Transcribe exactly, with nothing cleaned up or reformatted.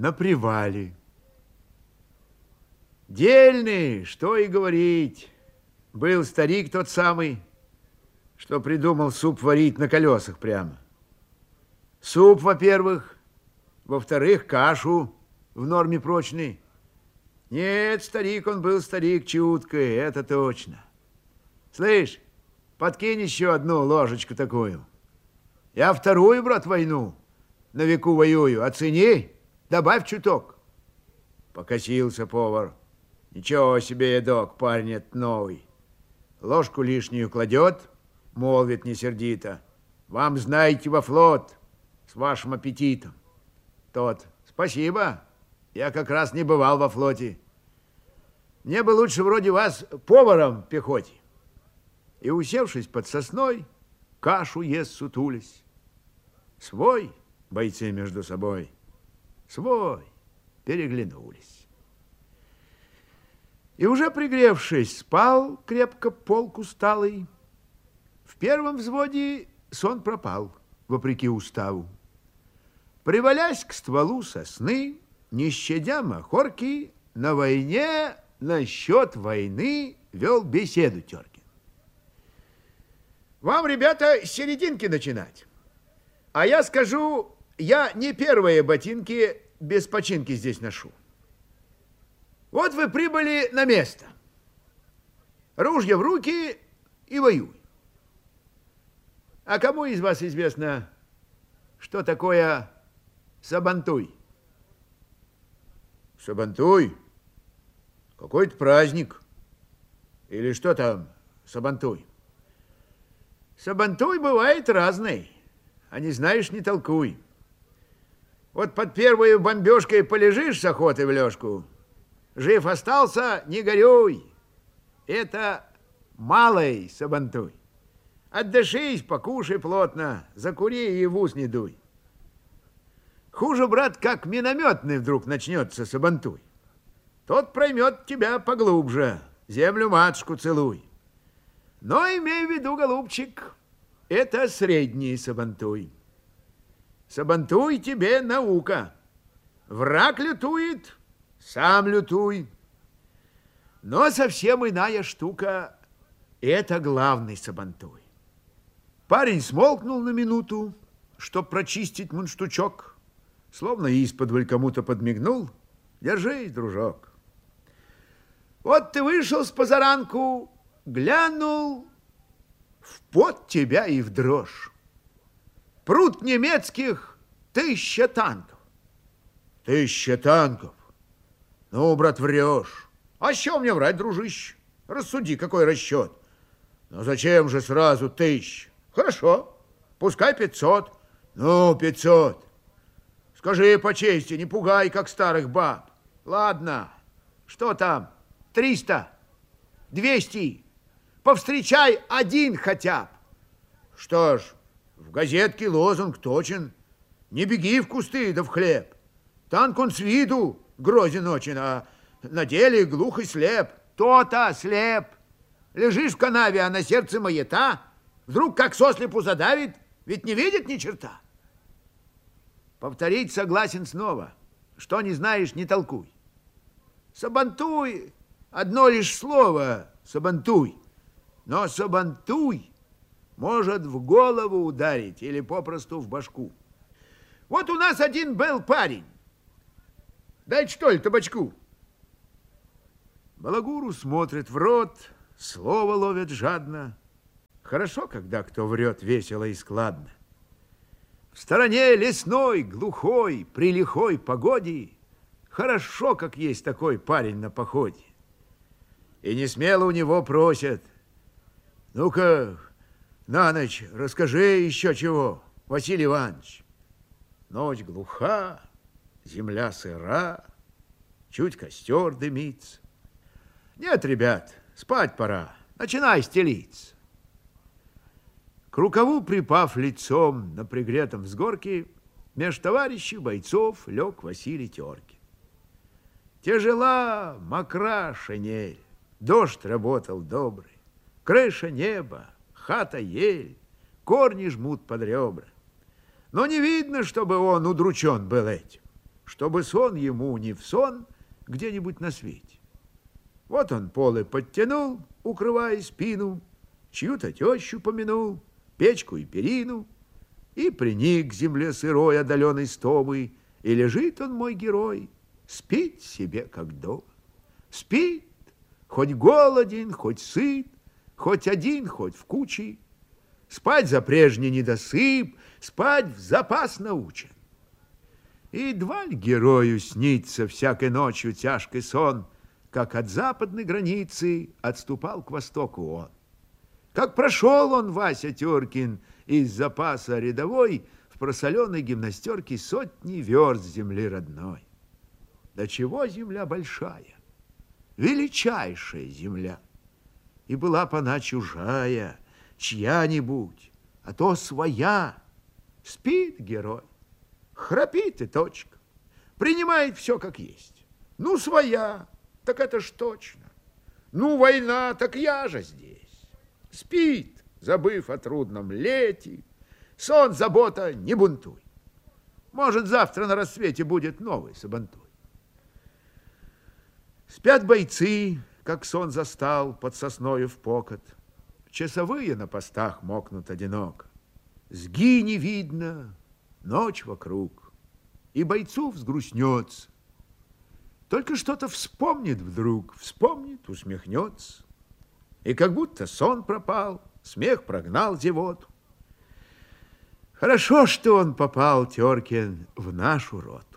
на привале. Дельный, что и говорить. Был старик тот самый, что придумал суп варить на колесах прямо. Суп, во-первых, во-вторых, кашу в норме прочной. Нет, старик он был старик чуткий, это точно. Слышь, подкинь еще одну ложечку такую. Я вторую, брат, войну на веку воюю. Оцени, добавь чуток. Покосился повар. Ничего себе, едок, парень этот новый. Ложку лишнюю кладет, молвит не сердито. Вам, знаете, во флот, с вашим аппетитом. Тот, спасибо, я как раз не бывал во флоте. Мне бы лучше вроде вас поваром в пехоте. И, усевшись под сосной, кашу ест сутулясь. Свой, бойцы между собой, свой, переглянулись. И уже пригревшись, спал крепко полк усталый. В первом взводе сон пропал, вопреки уставу. Привалясь к стволу сосны, не щадя махорки, на войне насчет войны вел беседу Теркин. Вам, ребята, с серединки начинать. А я скажу, я не первые ботинки без починки здесь ношу. Вот вы прибыли на место. Ружья в руки и воюй. А кому из вас известно, что такое сабантуй? Сабантуй? Какой-то праздник. Или что там сабантуй? Сабантуй бывает разный. А не знаешь, не толкуй. Вот под первой бомбежкой полежишь с охотой в лёжку. Жив остался, не горюй. Это малый сабантуй. Отдышись, покушай плотно, закури и в ус не дуй. Хуже, брат, как минометный вдруг начнется сабантуй. Тот проймет тебя поглубже, землю-матушку целуй. Но имей в виду, голубчик, это средний сабантуй. Сабантуй тебе наука. Враг лютует, сам лютуй. Но совсем иная штука – это главный сабантуй. Парень смолкнул на минуту, чтоб прочистить мундштучок, словно исподволь кому-то подмигнул. Держись, дружок. Вот ты вышел с позаранку, глянул, в пот тебя и в дрожь. Пруд немецких тысяча танков. Тысяча танков? Ну, брат, врешь. А с чего мне врать, дружище? Рассуди, какой расчет. Но зачем же сразу тысяч? Хорошо, пускай пятьсот. Ну, пятьсот. Скажи по чести, не пугай, как старых баб. Ладно, что там? Триста? Двести? Повстречай один хотя бы. Что ж, в газетке лозунг точен. Не беги в кусты да в хлеб. Танк он с виду грозен очень, а на деле глух и слеп. То-то слеп. Лежишь в канаве, а на сердце маята. Вдруг как сослепу задавит, ведь не видит ни черта. Повторить согласен снова. Что не знаешь, не толкуй. Сабантуй, одно лишь слово сабантуй. Но сабантуй может в голову ударить или попросту в башку. Вот у нас один был парень. Дайте, что ли, табачку. Балагуру смотрит в рот, слово ловит жадно. Хорошо, когда кто врет весело и складно. В стороне лесной, глухой, при лихой погоде хорошо, как есть такой парень на походе. И не смело у него просят: ну-ка, на ночь расскажи еще чего, Василий Иванович. Ночь глуха, земля сыра, чуть костер дымится. Нет, ребят, спать пора, начинай стелиться. К рукаву припав лицом на пригретом взгорке, меж товарищей бойцов лег Василий Теркин. Тяжела, мокра шинель, дождь работал добрый, крыша неба, хата ель, корни жмут под ребра. Но не видно, чтобы он удручен был этим. чтобы сон ему не в сон где-нибудь на свете. Вот он полы подтянул, укрывая спину, чью-то тещу помянул, печку и перину, и приник к земле сырой, отдаленной стомой, и лежит он, мой герой, спит себе, как дома. Спит, хоть голоден, хоть сыт, хоть один, хоть в куче. Спать за прежний недосып, спать в запас научен. И едва ли герою снится всякой ночью тяжкий сон, как от западной границы отступал к востоку он. Как прошел он, Вася Теркин, из запаса рядовой в просоленной гимнастерке сотни верст земли родной. До чего земля большая, величайшая земля. И была б она чужая, чья-нибудь, а то своя. Спит герой, храпит и точка, принимает все как есть. Ну, своя, так это ж точно. Ну, война, так я же здесь. Спит, забыв о трудном лете. Сон, забота, не бунтуй. Может, завтра на рассвете будет новый сабантуй. Спят бойцы, как сон застал под сосною в покот. Часовые на постах мокнут одиноко. Сги не видно, ночь вокруг, и бойцу взгрустнется. Только что-то вспомнит вдруг, вспомнит, усмехнется. И как будто сон пропал, смех прогнал зевоту. Хорошо, что он попал, Теркин, в нашу роту.